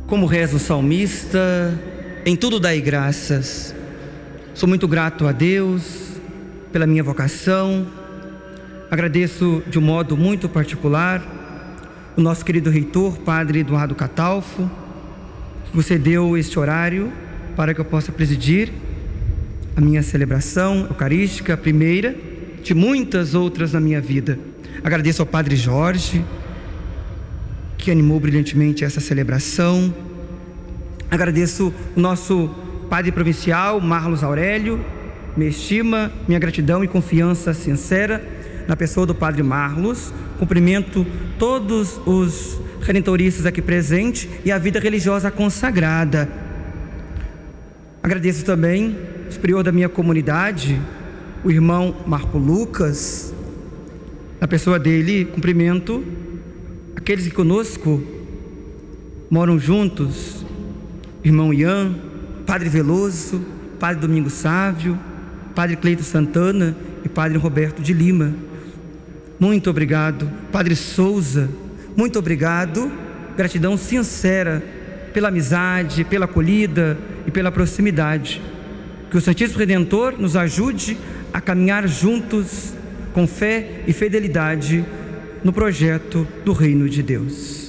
Como reza o salmista, em tudo dai graças. Sou muito grato a Deus pela minha vocação. Agradeço de um modo muito particular o nosso querido reitor, Padre Eduardo Catalfo, que você deu este horário para que eu possa presidir a minha celebração eucarística, a primeira de muitas outras na minha vida. Agradeço ao Padre Jorge, que animou brilhantemente essa celebração. Agradeço o nosso Padre Provincial, Marlos Aurélio. Me estima, minha gratidão e confiança sincera na pessoa do Padre Marlos. Cumprimento todos os redentoristas aqui presentes e a vida religiosa consagrada. Agradeço também o superior da minha comunidade, o irmão Marco Lucas. Na pessoa dele, cumprimento aqueles que conosco moram juntos, irmão Ian, Padre Veloso, Padre Domingos Sávio, Padre Cleito Santana e Padre Roberto de Lima. Muito obrigado. Padre Souza, muito obrigado. Gratidão sincera pela amizade, pela acolhida e pela proximidade. Que o Santíssimo Redentor nos ajude a caminhar juntos com fé e fidelidade no projeto do Reino de Deus.